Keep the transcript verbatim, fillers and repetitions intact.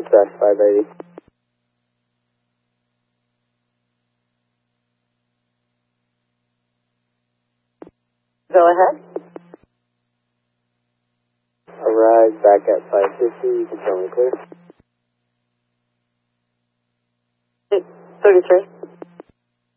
dispatch five eighty. Go ahead. Arrive back at five fifty, you can tell me clear. thirty-three.